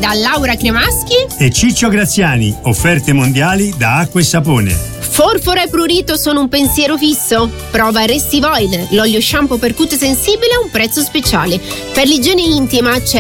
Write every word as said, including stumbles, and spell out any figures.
da Laura Cremaschi e Ciccio Graziani, offerte mondiali da Acqua e Sapone. Forfora e prurito sono un pensiero fisso? Prova Restive Oil, l'olio shampoo per cute sensibile a un prezzo speciale. Per l'igiene intima c'è